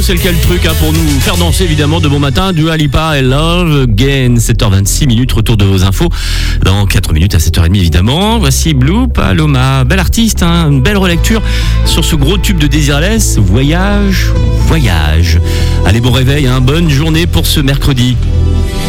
c'est lequel le truc pour nous faire danser évidemment de bon matin. Dua Lipa et Love Again, 7h26, retour de vos infos dans 4 minutes à 7h30 évidemment. Voici Blue Paloma, bel artiste, une belle relecture sur ce gros tube de Desireless, Voyage, Voyage. Allez, bon réveil, bonne journée pour ce mercredi.